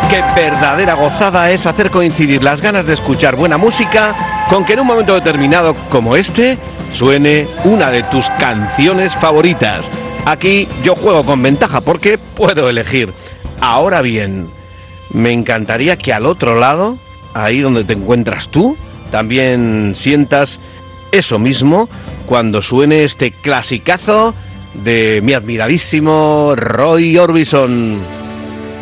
Qué verdadera gozada es hacer coincidir las ganas de escuchar buena música con que en un momento determinado como este suene una de tus canciones favoritas. Aquí yo juego con ventaja porque puedo elegir. Ahora bien, me encantaría que al otro lado, ahí donde te encuentras tú, también sientas eso mismo cuando suene este clasicazo de mi admiradísimo Roy Orbison.